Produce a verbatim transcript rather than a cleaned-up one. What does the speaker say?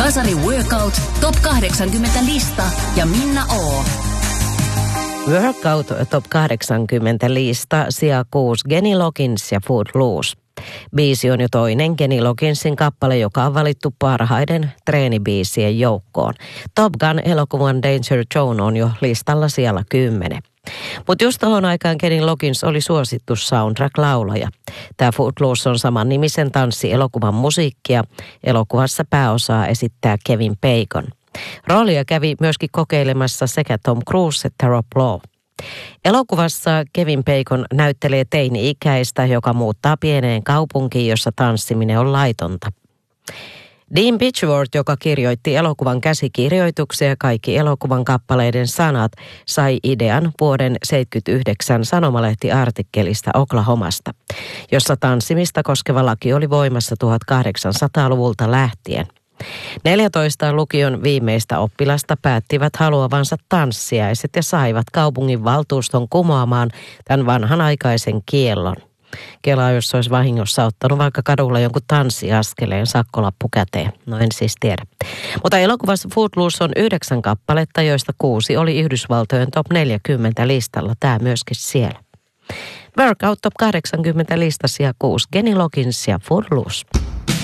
Kasari Workout, Top kahdeksankymmentä-lista ja Minna O. Workout Top kahdeksankymmentä-lista, sija kuusi, Kenny Loggins ja Footloose. Biisi on jo toinen Kenny Logginsin kappale, joka on valittu parhaiden treenibiisien joukkoon. Top Gun-elokuvan Danger Zone on jo listalla siellä kymmenen. Mutta just tohon aikaan Kenny Loggins oli suosittu soundtrack-laulaja. Tämä Footloose on saman nimisen tanssielokuvan musiikkia. Elokuvassa pääosaa esittää Kevin Bacon. Roolia kävi myöskin kokeilemassa sekä Tom Cruise että Rob Lowe. Elokuvassa Kevin Bacon näyttelee teini-ikäistä, joka muuttaa pieneen kaupunkiin, jossa tanssiminen on laitonta. Dean Pitchford, joka kirjoitti elokuvan käsikirjoituksia ja kaikki elokuvan kappaleiden sanat, sai idean vuoden seitsemänkymmentäyhdeksän sanomalehtiartikkelista Oklahomasta, jossa tanssimista koskeva laki oli voimassa tuhatkahdeksansataaluvulta lähtien. neljätoista lukion viimeistä oppilasta päättivät haluavansa tanssiaiset ja saivat kaupungin valtuuston kumoamaan tämän vanhanaikaisen kiellon. Kelaa, jos olisi vahingossa ottanut vaikka kadulla jonkun tanssiaskeleen, sakkolappu käteen. No en siis tiedä. Mutta elokuvassa Footloose on yhdeksän kappaletta, joista kuusi oli Yhdysvaltojen top neljäkymmentä listalla. Tämä myöskin siellä. Workout Top kahdeksankymmentä listassa ja kuusi, Kenny Loggins ja Footloose.